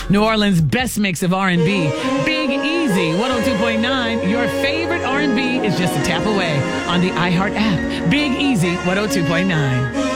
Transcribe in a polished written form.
New Orleans' best mix of R&B. Big Easy, 102.9. Your favorite R&B is just a tap away on the iHeart app. Big Easy, 102.9.